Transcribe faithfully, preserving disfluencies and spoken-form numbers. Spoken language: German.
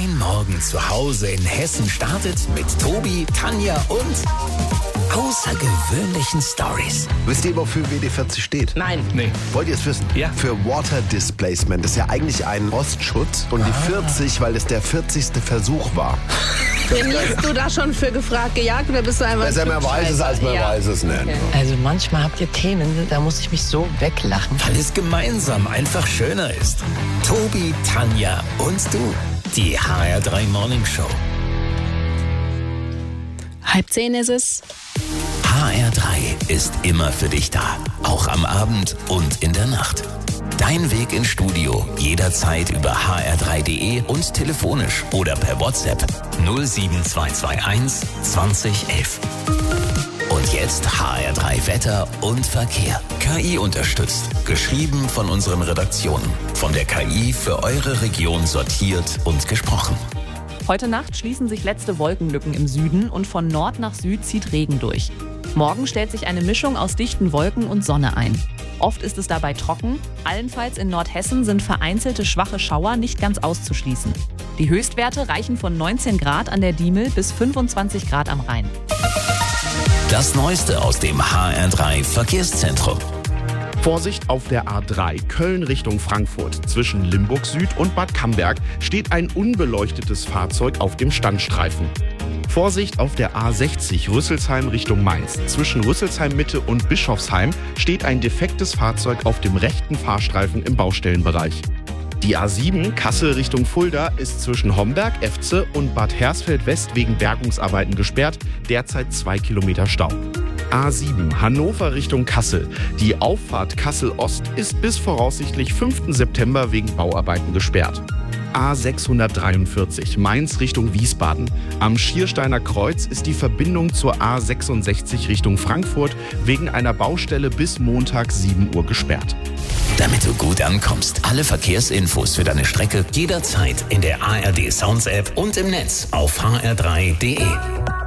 Dein Morgen zu Hause in Hessen startet mit Tobi, Tanja und außergewöhnlichen Stories. Wisst ihr, wofür W D vierzig steht? Nein. Nee. Wollt ihr es wissen? Ja. Für Water Displacement. Das ist ja eigentlich ein Rostschutz. Und die vierzig, weil es der vierzigste Versuch war. Trainierst du da schon für gefragt, gejagt oder bist du einfach Besser man weiß es, als man ja. weiß es nicht. Okay. Also manchmal habt ihr Themen, da muss ich mich so weglachen. Weil es gemeinsam einfach schöner ist. Tobi, Tanja und du. Die H R drei Morning Show. Halb zehn ist es. H R drei ist immer für dich da. Auch am Abend und in der Nacht. Dein Weg ins Studio jederzeit über h r drei punkt d e und telefonisch oder per WhatsApp null sieben zwei zwei eins zwanzig elf. Und jetzt H R drei Wetter und Verkehr. K I unterstützt. Geschrieben von unseren Redaktionen. Von der K I für eure Region sortiert und gesprochen. Heute Nacht schließen sich letzte Wolkenlücken im Süden und von Nord nach Süd zieht Regen durch. Morgen stellt sich eine Mischung aus dichten Wolken und Sonne ein. Oft ist es dabei trocken. Allenfalls in Nordhessen sind vereinzelte schwache Schauer nicht ganz auszuschließen. Die Höchstwerte reichen von neunzehn Grad an der Diemel bis fünfundzwanzig Grad am Rhein. Das Neueste aus dem H R drei Verkehrszentrum. Vorsicht auf der A drei Köln Richtung Frankfurt. Zwischen Limburg Süd und Bad Camberg steht ein unbeleuchtetes Fahrzeug auf dem Standstreifen. Vorsicht auf der A sechzig Rüsselsheim Richtung Mainz. Zwischen Rüsselsheim Mitte und Bischofsheim steht ein defektes Fahrzeug auf dem rechten Fahrstreifen im Baustellenbereich. Die A sieben Kassel Richtung Fulda ist zwischen Homberg, Efze und Bad Hersfeld West wegen Bergungsarbeiten gesperrt. Derzeit zwei Kilometer Stau. A sieben Hannover Richtung Kassel. Die Auffahrt Kassel Ost ist bis voraussichtlich fünften September wegen Bauarbeiten gesperrt. A sechshundertdreiundvierzig Mainz Richtung Wiesbaden. Am Schiersteiner Kreuz ist die Verbindung zur A sechsundsechzig Richtung Frankfurt wegen einer Baustelle bis Montag sieben Uhr gesperrt. Damit du gut ankommst, alle Verkehrsinfos für deine Strecke jederzeit in der A R D Sounds App und im Netz auf h r drei punkt d e.